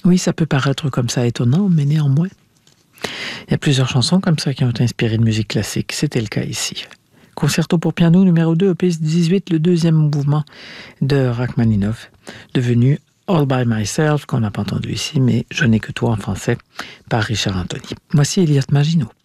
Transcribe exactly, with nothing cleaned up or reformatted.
Oui, ça peut paraître comme ça étonnant, mais néanmoins, il y a plusieurs chansons comme ça qui ont inspiré de musique classique. C'était le cas ici. Concerto pour piano numéro deux, opus dix-huit, le deuxième mouvement de Rachmaninov, devenu All by Myself, qu'on n'a pas entendu ici, mais Je n'ai que toi en français, par Richard Anthony. Voici Elliott Maginot.